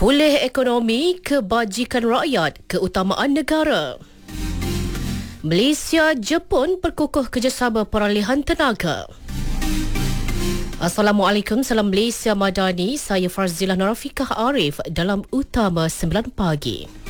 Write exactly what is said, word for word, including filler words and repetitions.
Pulih ekonomi, kebajikan rakyat, keutamaan negara. Malaysia, Jepun berkukuh kerjasama peralihan tenaga. Assalamualaikum, salam Malaysia Madani. Saya Farzilah Narafikah Arif dalam Utama sembilan Pagi.